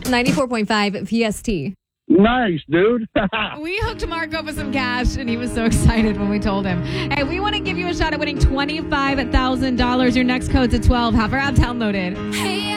94.5 PST. Nice, dude. We hooked Mark up with some cash, and he was so excited when we told him. Hey, we want to give you a shot at winning $25,000. Your next code's at 12. Have our app downloaded. Hey,